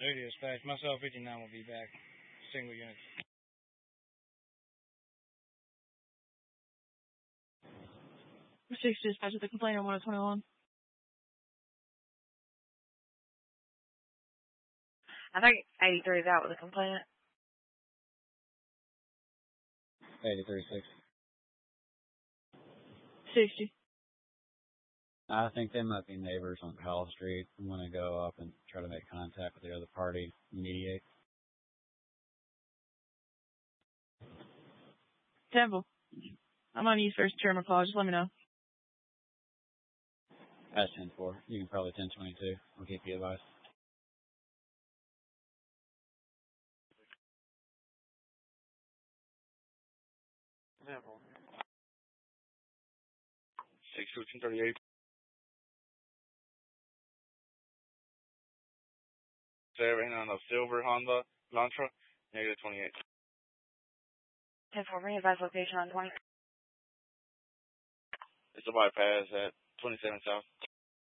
Radio dispatch. Myself 59 will be back. Single unit. 6 dispatch with the complaint on 121. I think 83 is out with a complaint. 83-6. 60. I think they might be neighbors on Powell Street. I'm going to go up and try to make contact with the other party, mediate. Temple. I'm on East First Terminal Call. Just let me know. That's 10-4. You can probably 10-22. I'll keep you advised. Temple. 6-2-38. 7 on a silver Honda Elantra, negative 28. 10-4, advise location on 20. It's a bypass at 27 South.